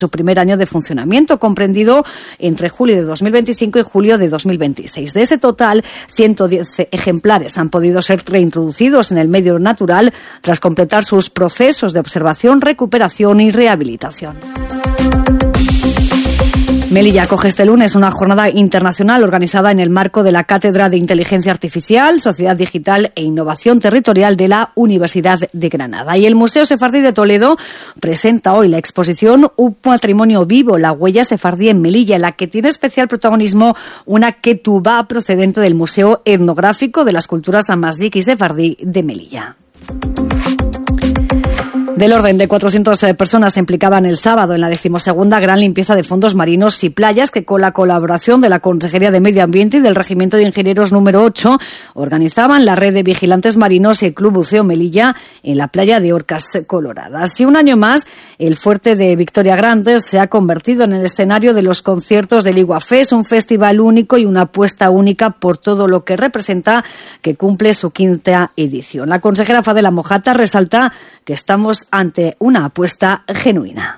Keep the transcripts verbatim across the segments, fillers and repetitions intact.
su primer año de funcionamiento, comprendido entre julio de dos mil veinticinco y julio de dos mil veintiséis. De ese total, ciento diez ejemplares han podido ser reintroducidos en el medio natural tras completar sus procesos de observación, recuperación y rehabilitación. Melilla acoge este lunes una jornada internacional organizada en el marco de la Cátedra de Inteligencia Artificial, Sociedad Digital e Innovación Territorial de la Universidad de Granada. Y el Museo Sefardí de Toledo presenta hoy la exposición Un patrimonio vivo, la huella sefardí en Melilla, en la que tiene especial protagonismo una ketubá procedente del Museo Etnográfico de las Culturas Amazigh y Sefardí de Melilla. Del orden de cuatrocientas personas se implicaban el sábado en la decimosegunda gran limpieza de fondos marinos y playas que, con la colaboración de la Consejería de Medio Ambiente y del Regimiento de Ingenieros número ocho, organizaban la red de vigilantes marinos y el Club Buceo Melilla en la playa de Orcas Coloradas. Y un año más, el fuerte de Victoria Grande se ha convertido en el escenario de los conciertos del Iguafest, un festival único y una apuesta única por todo lo que representa, que cumple su quinta edición. La consejera Fadela Mojata resalta que estamos ante una apuesta genuina.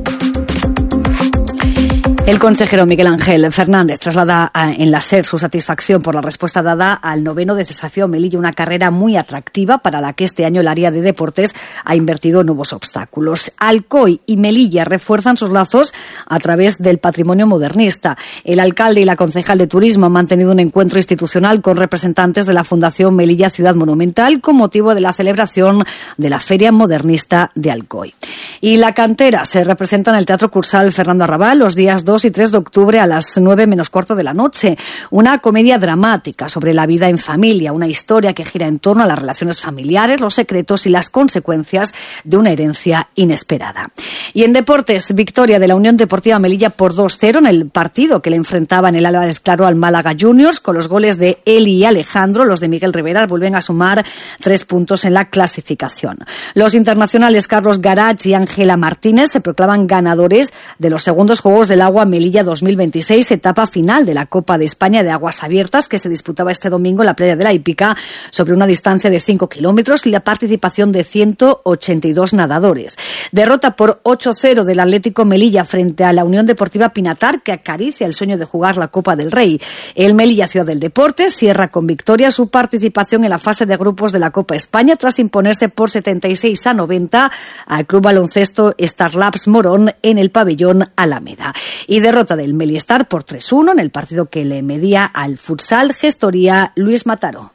El consejero Miguel Ángel Fernández traslada en la SER su satisfacción por la respuesta dada al noveno de Desafío Melilla, una carrera muy atractiva para la que este año el área de deportes ha invertido en nuevos obstáculos. Alcoy y Melilla refuerzan sus lazos a través del patrimonio modernista. El alcalde y la concejal de turismo han mantenido un encuentro institucional con representantes de la Fundación Melilla Ciudad Monumental con motivo de la celebración de la Feria Modernista de Alcoy. Y la cantera se representa en el Teatro Cursal Fernando Arrabal los días dos y tres de octubre a las nueve menos cuarto de la noche. Una comedia dramática sobre la vida en familia, una historia que gira en torno a las relaciones familiares, los secretos y las consecuencias de una herencia inesperada. Y en deportes, victoria de la Unión Deportiva Melilla por dos cero en el partido que le enfrentaba en el Álvarez Claro al Málaga Juniors, con los goles de Eli y Alejandro. Los de Miguel Rivera vuelven a sumar tres puntos en la clasificación. Los internacionales Carlos Garach y Ángela Martínez se proclaman ganadores de los segundos Juegos del Agua Melilla dos mil veintiséis, etapa final de la Copa de España de Aguas Abiertas, que se disputaba este domingo en la playa de la Hípica sobre una distancia de cinco kilómetros y la participación de ciento ochenta y dos nadadores. Derrota por ocho cero del Atlético Melilla frente a la Unión Deportiva Pinatar, que acaricia el sueño de jugar la Copa del Rey. El Melilla Ciudad del Deporte cierra con victoria su participación en la fase de grupos de la Copa España tras imponerse por setenta y seis a noventa al Club Baloncesto Starlabs Morón en el pabellón Alameda. Y derrota del Meliestar por tres uno en el partido que le medía al Futsal Gestoría Luis Mataró.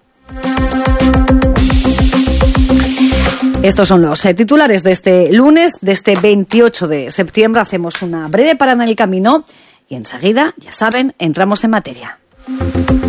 Estos son los eh, titulares de este lunes, de este veintiocho de septiembre. Hacemos una breve parada en el camino y enseguida, ya saben, entramos en materia.